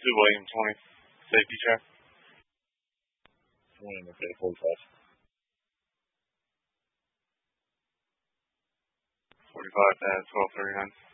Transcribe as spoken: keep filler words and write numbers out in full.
Two William twenty. Safety check. William, okay, forty-five. Forty-five at twelve thirty-nine.